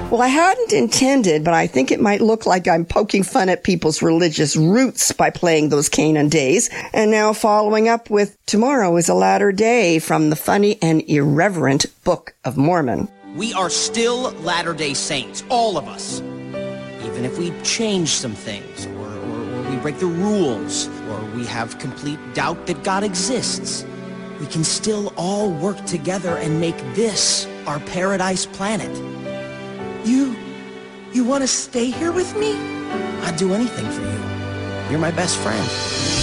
Well, I hadn't intended, but I think it might look like I'm poking fun at people's religious roots by playing those Canaan days. And now following up with Tomorrow is a Latter Day from the funny and irreverent Book of Mormon. We are still Latter-day Saints, all of us. Even if we change some things, or we break the rules, or we have complete doubt that God exists, we can still all work together and make this our paradise planet. You want to stay here with me? I'd do anything for you. You're my best friend.